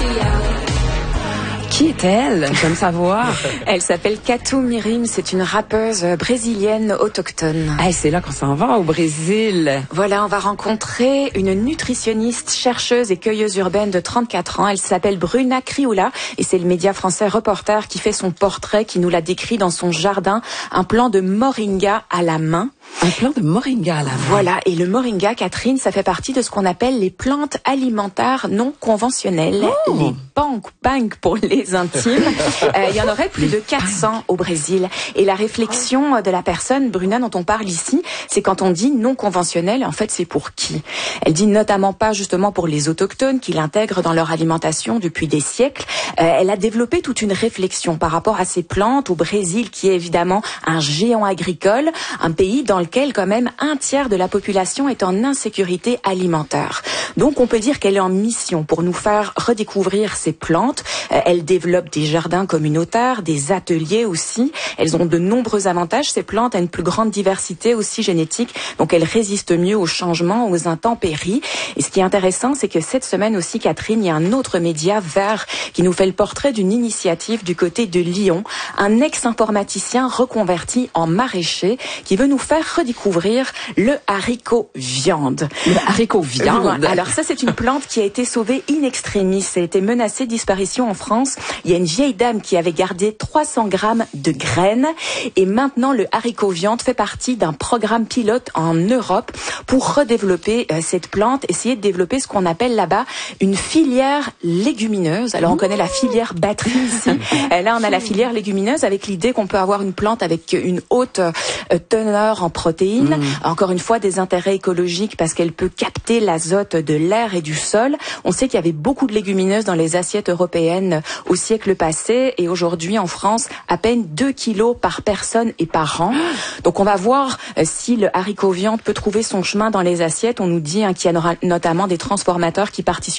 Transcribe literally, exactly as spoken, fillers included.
Qui est-elle? J'aime savoir. Elle s'appelle Catu Mirim, c'est une rappeuse brésilienne autochtone. Hey, c'est là qu'on s'en va, au Brésil. Voilà, on va rencontrer une nutritionniste, chercheuse et cueilleuse urbaine de trente-quatre ans. Elle s'appelle Bruna Crioula et c'est le média français Reporter qui fait son portrait, qui nous l'a décrit dans son jardin, un plan de moringa à la main. Un plan de moringa à la main. Voilà, et le moringa, Catherine, ça fait partie de ce qu'on appelle les plantes alimentaires non conventionnelles, oh. les bank bank pour les intimes. euh, il y en aurait plus de quatre cents au Brésil. Et la réflexion de la personne, Bruna, dont on parle ici, c'est quand on dit non conventionnel, en fait, c'est pour qui? Elle dit notamment pas justement pour les autochtones qui l'intègrent dans leur alimentation depuis des siècles. Euh, elle a développé toute une réflexion par rapport à ces plantes au Brésil, qui est évidemment un géant agricole, un pays dans lequel quand même un tiers de la population est en insécurité alimentaire. Donc on peut dire qu'elle est en mission pour nous faire redécouvrir ces plantes. Euh, elle développe des jardins communautaires, des ateliers aussi. Elles ont de nombreux avantages, ces plantes, à une plus grande diversité aussi génétique. Donc elles résistent mieux aux changements, aux intempéries. Et ce qui est intéressant, c'est que cette semaine aussi, Catherine, il y a un autre média, Vert, qui nous fait le portrait d'une initiative du côté de Lyon. Un ex-informaticien reconverti en maraîcher qui veut nous faire redécouvrir le haricot viande. Le haricot viande. Alors ça, c'est une plante qui a été sauvée in extremis. Elle a été menacée de disparition en France. Il y a une vieille dame qui avait gardé trois cents grammes de graines. Et maintenant, le haricot viande fait partie d'un programme pilote en Europe pour redévelopper euh, cette plante, essayer de développer ce qu'on appelle là-bas une filière légumineuse. Alors on connaît la filière batterie ici. Là, on a la filière légumineuse avec l'idée qu'on peut avoir une plante avec une haute euh, teneur en protéines. Mmh. Encore une fois, des intérêts écologiques parce qu'elle peut capter l'azote de l'air et du sol. On sait qu'il y avait beaucoup de légumineuses dans les assiettes européennes au siècle passé et aujourd'hui en France, à peine deux kilos par personne et par an. Donc on va voir euh, si le haricot viande peut trouver son chemin dans les assiettes. On nous dit hein, qu'il y a notamment des transformateurs qui participent